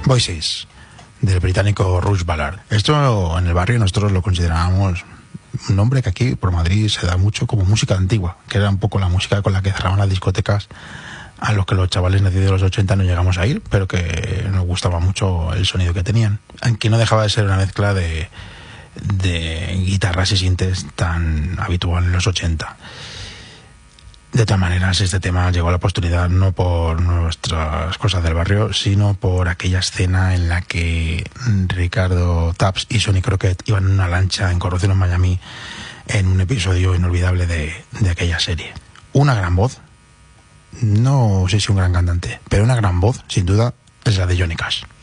Voices, del británico Russ Ballard. Esto en el barrio nosotros lo considerábamos un nombre que aquí por Madrid se da mucho como música antigua, que era un poco la música con la que cerraban las discotecas, a los que los chavales nacidos de los 80 no llegamos a ir, pero que nos gustaba mucho el sonido que tenían, aunque no dejaba de ser una mezcla de guitarras y sintes tan habitual en los 80. De todas maneras, este tema llegó a la posteridad no por nuestras cosas del barrio, sino por aquella escena en la que Ricardo Tubbs y Sonny Crockett iban en una lancha en Corrupción en Miami, en un episodio inolvidable de aquella serie. Una gran voz, no sé si un gran cantante, pero una gran voz, sin duda, es la de Johnny Cash.